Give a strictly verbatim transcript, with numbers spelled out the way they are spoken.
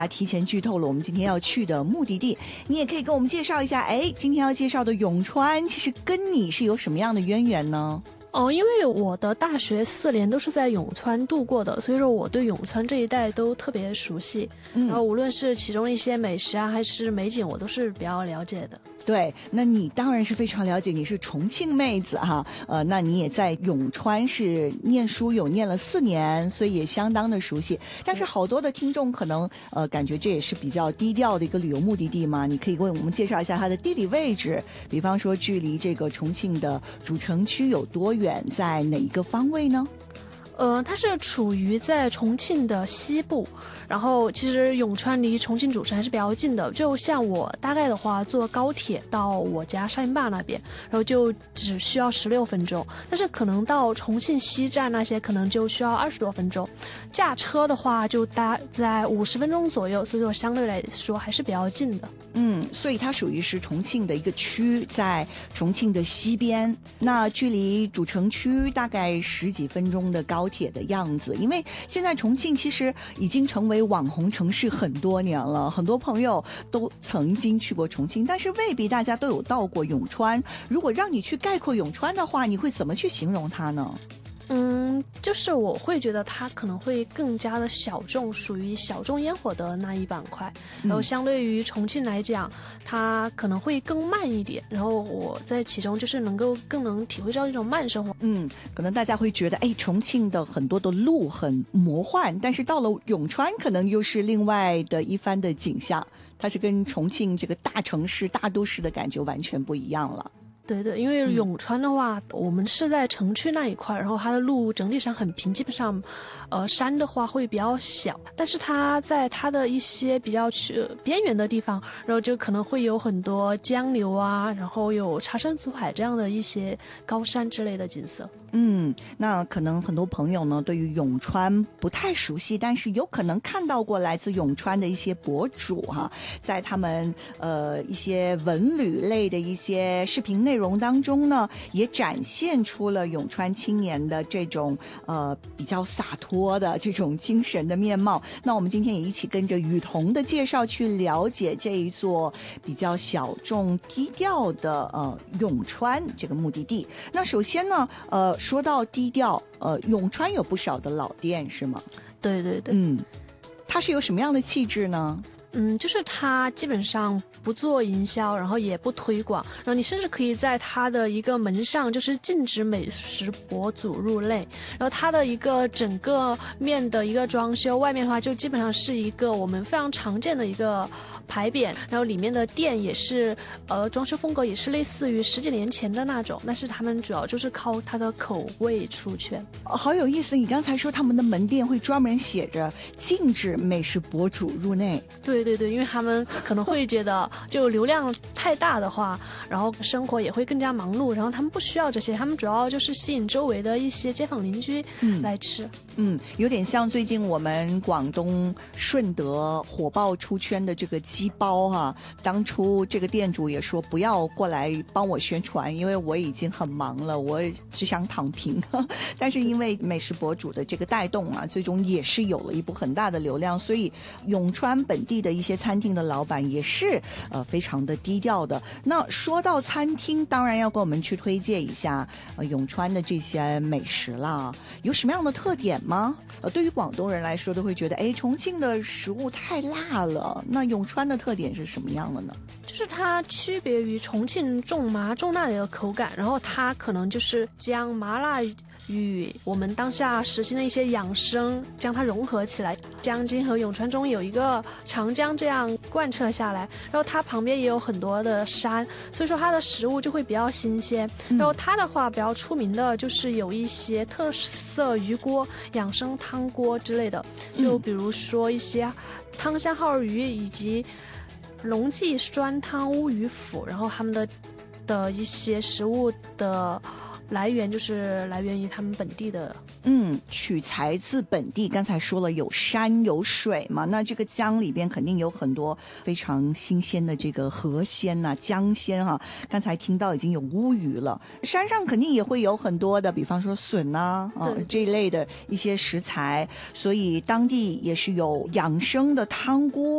啊，提前剧透了我们今天要去的目的地，你也可以跟我们介绍一下，哎，今天要介绍的永川其实跟你是有什么样的渊源呢？ 哦，因为我的大学四年都是在永川度过的，所以说我对永川这一带都特别熟悉。嗯，然后无论是其中一些美食啊，还是美景，我都是比较了解的。 对，那你当然是非常了解，你是重庆妹子哈，呃，那你也在永川是念书有念了四年，所以也相当的熟悉。但是好多的听众可能呃感觉这也是比较低调的一个旅游目的地嘛，你可以为我们介绍一下它的地理位置，比方说距离这个重庆的主城区有多远，在哪一个方位呢？ 呃，它是处于在重庆的西部，然后其实永川离重庆主城还是比较近的。就像我大概的话，坐高铁到我家沙坪坝那边，然后就只需要十六分钟。但是可能到重庆西站那些，可能就需要二十多分钟。驾车的话，就大在五十分钟左右，所以说相对来说还是比较近的。 嗯，所以它属于是重庆的一个区，在重庆的西边，那距离主城区大概十几分钟的高铁的样子。因为现在重庆其实已经成为网红城市很多年了，很多朋友都曾经去过重庆，但是未必大家都有到过永川。如果让你去概括永川的话，你会怎么去形容它呢？ 嗯，就是我会觉得它可能会更加的小众，属于小众烟火的那一板块。然后相对于重庆来讲，它可能会更慢一点。然后我在其中就是能够更能体会到一种慢生活。 嗯，可能大家会觉得，哎，重庆的很多的路很魔幻，但是到了永川，可能又是另外的一番的景象。它是跟重庆这个大城市、大都市的感觉完全不一样了。 对对，因为永川的话、嗯、我们是在城区那一块，然后它的路整体上很平，基本上呃山的话会比较小，但是它在它的一些比较去、呃、边缘的地方，然后就可能会有很多江流啊，然后有茶山祖海这样的一些高山之类的景色。 嗯，那可能很多朋友呢对于永川不太熟悉，但是有可能看到过来自永川的一些博主哈，在他们呃一些文旅类的一些视频内容当中呢，也展现出了永川青年的这种呃比较洒脱的这种精神的面貌。那我们今天也一起跟着雨桐的介绍去了解这一座比较小众低调的呃永川这个目的地。那首先呢，呃。说到低调，呃，永川有不少的老店是吗？ 对对对， 嗯，它是有什么样的气质呢？ 嗯，就是它基本上不做营销，然后也不推广，然后你甚至可以在它的一个门上就是禁止美食博主入内，然后它的一个整个面的一个装修，外面的话就基本上是一个我们非常常见的一个牌匾，然后里面的店也是呃装修风格也是类似于十几年前的那种，但是他们主要就是靠它的口味出圈。 哦，好有意思，你刚才说他们的门店会专门写着禁止美食博主入内。 对对对，因为他们可能会觉得就流量太大的话，然后生活也会更加忙碌，然后他们不需要这些，他们主要就是吸引周围的一些街坊邻居来吃。 嗯，有点像最近我们广东顺德火爆出圈的这个鸡包哈，当初这个店主也说不要过来帮我宣传，因为我已经很忙了，我只想躺平。但是因为美食博主的这个带动啊，最终也是有了一波很大的流量，所以永川本地的一些餐厅的老板也是呃非常的低调的。那说到餐厅，当然要跟我们去推荐一下呃永川的这些美食啦，有什么样的特点吗？呃，对于广东人来说都会觉得，哎，重庆的食物太辣了，那永川的特点是什么样的呢？ 就是它区别于重庆重麻重辣的一个口感，然后它可能就是将麻辣与我们当下实行的一些养生将它融合起来，江津和永川中有一个长江这样贯彻下来，然后它旁边也有很多的山，所以说它的食物就会比较新鲜。然后它的话比较出名的就是有一些特色鱼锅、养生汤锅之类的，就比如说一些汤香耗儿鱼以及龙记酸汤乌鱼腐，然后他们的的一些食物的来源就是来源于他们本地的。 嗯，取材自本地，刚才说了有山有水嘛，那这个江里边肯定有很多非常新鲜的这个河鲜呐、江鲜哈、啊。刚才听到已经有乌鱼了，山上肯定也会有很多的，比方说笋呐 啊, 啊这一类的一些食材，所以当地也是有养生的汤锅。